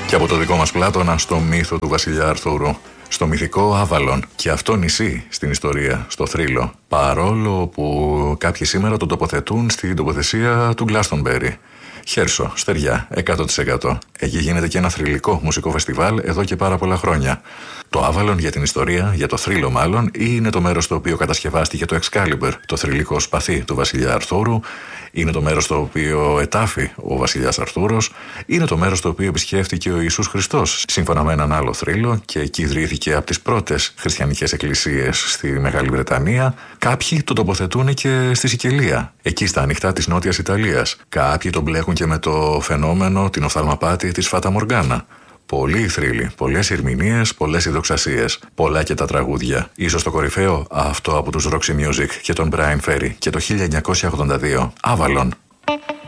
Και από το δικό μας Πλάτωνα στο μύθο του βασιλιά Αρθούρου, στο μυθικό Άβαλον, και αυτό νησί στην ιστορία, στο Θρύλο, παρόλο που κάποιοι σήμερα τον τοποθετούν στην τοποθεσία του Glastonbury. Χέρσο, στεριά, 100%. Εκεί γίνεται και ένα θρυλικό μουσικό φεστιβάλ εδώ και πάρα πολλά χρόνια. Το Άβαλον για την ιστορία, για το θρύλο μάλλον, είναι το μέρος στο οποίο κατασκευάστηκε το Excalibur, το θρυλικό σπαθί του βασιλιά Αρθούρου, είναι το μέρος στο οποίο ετάφη ο βασιλιάς Αρθούρος, είναι το μέρος στο οποίο επισκέφτηκε ο Ιησούς Χριστός, σύμφωνα με έναν άλλο θρύλο, και εκεί ιδρύθηκε από τις πρώτες χριστιανικές εκκλησίες στη Μεγάλη Βρετανία. Κάποιοι το τοποθετούν και στη Σικελία, εκεί στα ανοιχτά της Νότιας Ιταλίας. Κάποιοι τον μπλέκουν και με το φαινόμενο, την οφθαλμαπάτη της Φάτα Μοργκάνα. Πολλοί θρύλοι, πολλές ερμηνείες, πολλές ειδοξασίες, πολλά και τα τραγούδια. Ίσως το κορυφαίο, αυτό από τους Roxy Music και τον Brian Ferry και το 1982, Avalon.